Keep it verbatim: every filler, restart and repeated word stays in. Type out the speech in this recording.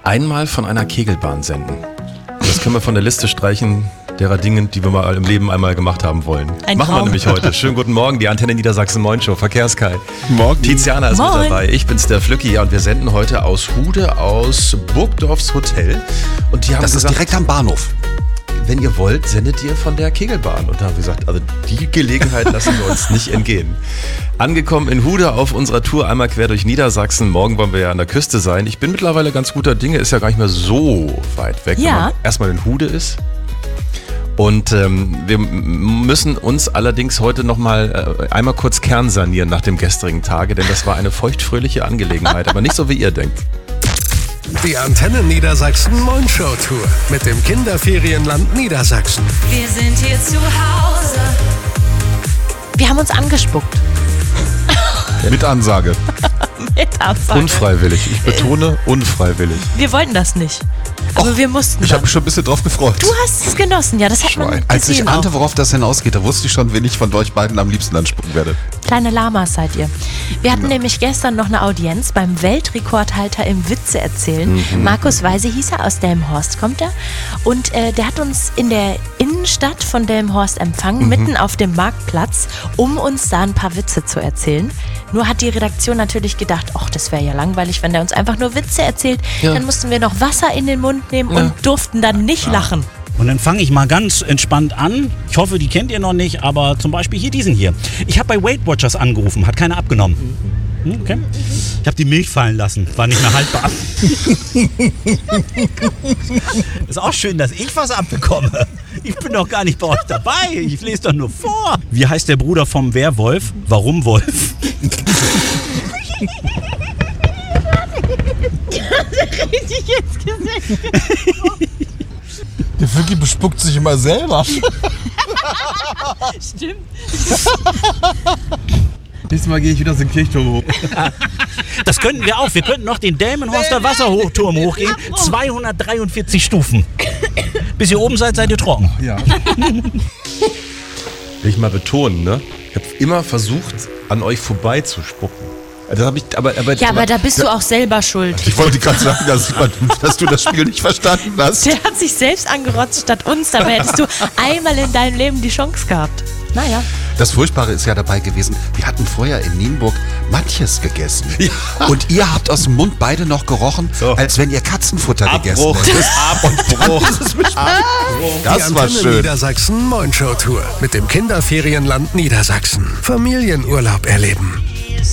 Einmal von einer Kegelbahn senden. Das können wir von der Liste streichen, derer Dinge, die wir mal im Leben einmal gemacht haben wollen. Ein Machen Traum. wir nämlich heute. Schönen guten Morgen, die Antenne Niedersachsen Moin Show, Verkehrskai. Morgen. Tiziana ist Moin. mit dabei, ich bin's, der Flücki, ja, und wir senden heute aus Hude, aus Burgdorfs Hotel. Und die haben Das ist gesagt, direkt am Bahnhof. wenn ihr wollt, sendet ihr von der Kegelbahn. Und da haben wir gesagt, also die Gelegenheit lassen wir uns nicht entgehen. Angekommen in Hude auf unserer Tour einmal quer durch Niedersachsen. Morgen wollen wir ja an der Küste sein. Ich bin mittlerweile ganz guter Dinge, ist ja gar nicht mehr so weit weg, Ja. wenn man erstmal in Hude ist. Und ähm, wir m- müssen uns allerdings heute nochmal äh, einmal kurz kernsanieren nach dem gestrigen Tage, denn das war eine feuchtfröhliche Angelegenheit, aber nicht so, wie ihr denkt. Die Antenne Niedersachsen Moin Show Tour mit dem Kinderferienland Niedersachsen. Wir sind hier zu Hause. Wir haben uns angespuckt. Mit Ansage. Mit Absage. Unfreiwillig, ich betone unfreiwillig. Wir wollten das nicht. Aber wir mussten Ich dann. habe mich schon ein bisschen drauf gefreut. Du hast es genossen, ja, das hat man gesehen. Als ich ahnte, auch. worauf das hinausgeht, da wusste ich schon, wen ich von euch beiden am liebsten anspucken werde. Kleine Lamas seid ihr. Wir hatten nämlich gestern noch eine Audienz beim Weltrekordhalter im Witze erzählen. Markus Weise hieß er, aus Delmenhorst kommt er. Und äh, der hat uns in der Innenstadt von Delmenhorst empfangen, mitten auf dem Marktplatz, um uns da ein paar Witze zu erzählen. Nur hat die Redaktion natürlich gedacht, ach, das wäre ja langweilig, wenn der uns einfach nur Witze erzählt. Ja. Dann mussten wir noch Wasser in den Mund nehmen und durften dann nicht lachen. Und dann fange ich mal ganz entspannt an. Ich hoffe, die kennt ihr noch nicht, aber zum Beispiel hier diesen hier. Ich habe bei Weight Watchers angerufen, hat keiner abgenommen. Hm, Okay. Ich habe die Milch fallen lassen, war nicht mehr haltbar. Ist auch schön, dass ich was abbekomme. Ich bin doch gar nicht bei euch dabei, ich lese doch nur vor. Wie heißt der Bruder vom Werwolf? Warum Wolf? Richtig ins Gesicht. Der Flücki bespuckt sich immer selber. Stimmt. Nächstes Mal gehe ich wieder aus dem Kirchturm hoch. Das könnten wir auch. Wir könnten noch den Delmenhorster Wasserturm hochgehen. zweihundertdreiundvierzig Stufen. Bis ihr oben seid, seid ihr trocken. Ja. Will ich mal betonen, ne? Ich habe immer versucht, an euch vorbeizuspucken. Das hab ich, aber, aber, Ja, aber da bist du auch selber schuld. Ich wollte gerade sagen, dass, ich, dass du das Spiel nicht verstanden hast. Der hat sich selbst angerotzt statt uns. Dabei hättest du einmal in deinem Leben die Chance gehabt. Naja. Das Furchtbare ist ja dabei gewesen, wir hatten vorher in Nienburg Matjes gegessen. Und ihr habt aus dem Mund beide noch gerochen, So. als wenn ihr Katzenfutter Abbruch. gegessen hättet. Abbruch. Das, ist mich- Die das war Antenne schön. Niedersachsen Moin Show Tour mit dem Kinderferienland Niedersachsen. Familienurlaub erleben.